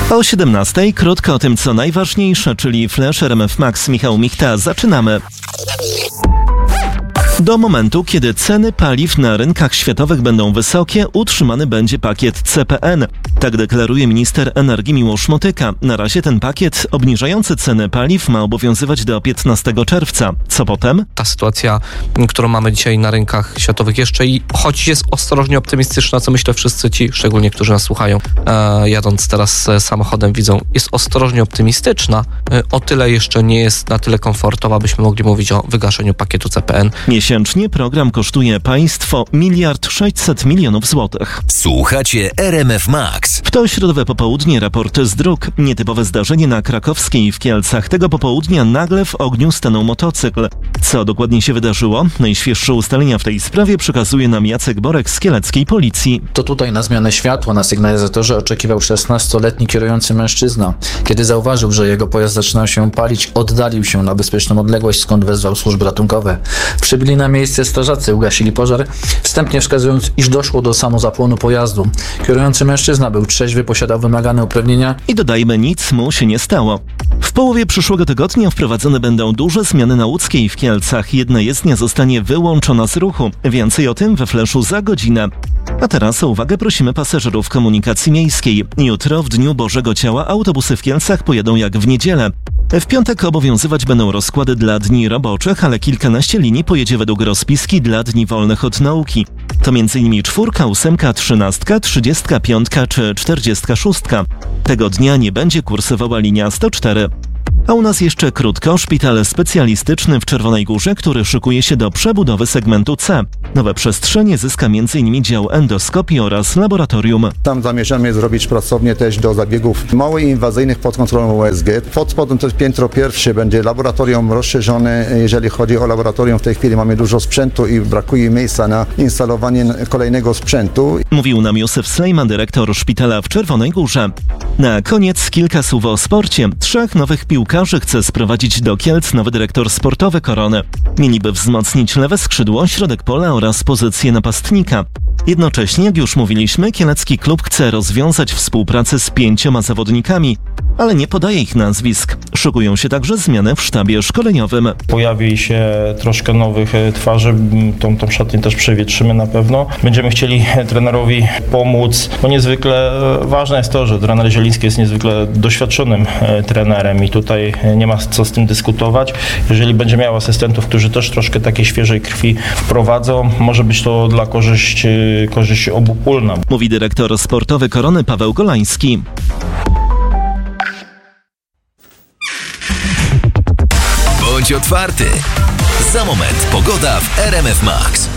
O 17:00 krótko o tym, co najważniejsze, czyli Flash RMF Max. Michał Michta, zaczynamy. Do momentu, kiedy ceny paliw na rynkach światowych będą wysokie, utrzymany będzie pakiet CPN. Tak deklaruje minister energii Miłosz Motyka. Na razie ten pakiet obniżający ceny paliw ma obowiązywać do 15 czerwca. Co potem? Ta sytuacja, którą mamy dzisiaj na rynkach światowych jeszcze choć jest ostrożnie optymistyczna, co myślę wszyscy ci, szczególnie którzy nas słuchają, jadąc teraz samochodem widzą, jest ostrożnie optymistyczna. O tyle jeszcze nie jest na tyle komfortowa, byśmy mogli mówić o wygaszeniu pakietu CPN. Miesięcznie program kosztuje państwo 1,6 mld złotych. Słuchacie RMF Max. W to środowe popołudnie raport z dróg. Nietypowe zdarzenie na Krakowskiej w Kielcach. Tego popołudnia nagle w ogniu stanął motocykl. Co dokładnie się wydarzyło? Najświeższe ustalenia w tej sprawie przekazuje nam Jacek Borek z kieleckiej policji. To tutaj na zmianę światła na sygnalizatorze oczekiwał 16-letni kierujący mężczyzna. Kiedy zauważył, że jego pojazd zaczyna się palić, oddalił się na bezpieczną odległość, skąd wezwał służby ratunkowe. Przybyli na miejsce strażacy, ugasili pożar, wstępnie wskazując, iż doszło do samozapłonu pojazdu. Kierujący mężczyzna był trzeźwy, posiadał wymagane uprawnienia i dodajmy, nic mu się nie stało. W połowie przyszłego tygodnia wprowadzone będą duże zmiany na Łódzkiej w Kielcach. Jedna jezdnia zostanie wyłączona z ruchu. Więcej o tym we Flashu za godzinę. A teraz o uwagę prosimy pasażerów komunikacji miejskiej. Jutro, w Dniu Bożego Ciała, autobusy w Kielcach pojadą jak w niedzielę. W piątek obowiązywać będą rozkłady dla dni roboczych, ale kilkanaście linii pojedzie według rozpiski dla dni wolnych od nauki. To m.in. 4, 8, 13, 35 czy 46. Tego dnia nie będzie kursowała linia 104. A u nas jeszcze krótko, szpital specjalistyczny w Czerwonej Górze, który szykuje się do przebudowy segmentu C. Nowe przestrzenie zyska m.in. dział endoskopii oraz laboratorium. Tam zamierzamy zrobić pracownię też do zabiegów mało inwazyjnych pod kontrolą USG. Pod spodem to jest piętro pierwsze, będzie laboratorium rozszerzone. Jeżeli chodzi o laboratorium, w tej chwili mamy dużo sprzętu i brakuje miejsca na instalowanie kolejnego sprzętu. Mówił nam Józef Slejman, dyrektor szpitala w Czerwonej Górze. Na koniec kilka słów o sporcie. 3 nowych piłkarzy chce sprowadzić do Kielc nowy dyrektor sportowy Korony. Mieliby wzmocnić lewe skrzydło, środek pola oraz pozycję napastnika. Jednocześnie, jak już mówiliśmy, kielecki klub chce rozwiązać współpracę z 5 zawodnikami, ale nie podaje ich nazwisk. Szykują się także zmiany w sztabie szkoleniowym. Pojawi się troszkę nowych twarzy, tą szatnię też przewietrzymy na pewno. Będziemy chcieli trenerowi pomóc, bo niezwykle ważne jest to, że trener Zieliński jest niezwykle doświadczonym trenerem i tutaj nie ma co z tym dyskutować. Jeżeli będzie miał asystentów, którzy też troszkę takiej świeżej krwi wprowadzą, może być to dla korzyść obopólna. Mówi dyrektor sportowy Korony Paweł Golański. Bądź otwarty. Za moment pogoda w RMF Max.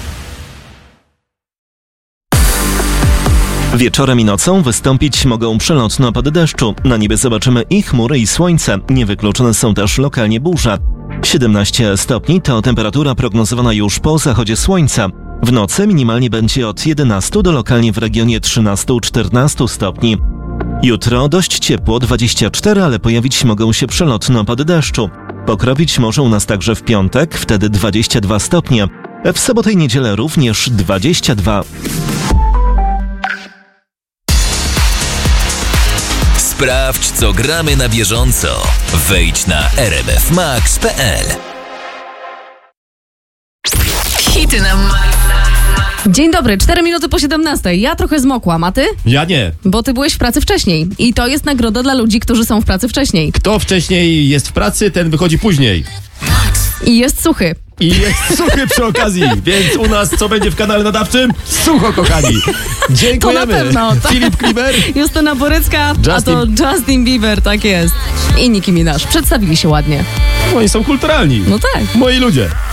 Wieczorem i nocą wystąpić mogą przelotne opady deszczu. Na niebie zobaczymy i chmury, i słońce. Niewykluczone są też lokalnie burze. 17 stopni to temperatura prognozowana już po zachodzie słońca. W nocy minimalnie będzie od 11 do lokalnie w regionie 13-14 stopni. Jutro dość ciepło, 24, ale pojawić mogą się przelotne opady deszczu. Pokropić może u nas także w piątek, wtedy 22 stopnie. W sobotę i niedzielę również 22. Sprawdź, co gramy na bieżąco. Wejdź na rmfmax.pl. Hity na Maxa. Dzień dobry, 4 minuty po 17. Ja trochę zmokłam, a ty? Ja nie. Bo ty byłeś w pracy wcześniej. I to jest nagroda dla ludzi, którzy są w pracy wcześniej. Kto wcześniej jest w pracy, ten wychodzi później. I jest suchy. I jest suchy przy okazji, więc u nas co będzie w kanale nadawczym? Sucho, kochani. Dziękujemy. To na pewno. Tak. Filip Klimer. Justyna Borycka, a to Justin Bieber, tak jest. I Nicki Minaj. Przedstawili się ładnie. Oni są kulturalni. No tak. Moi ludzie.